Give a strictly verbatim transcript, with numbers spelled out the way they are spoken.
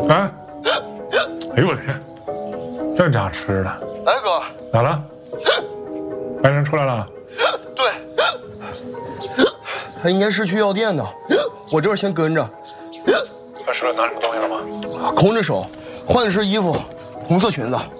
啊！哎呦我天，这家吃的！ 哎哥， 咋了？白人出来了？ 对，他应该是去药店的，我这儿先跟着。 他手里拿什么东西了吗？ 空着手，换的是衣服，红色裙子。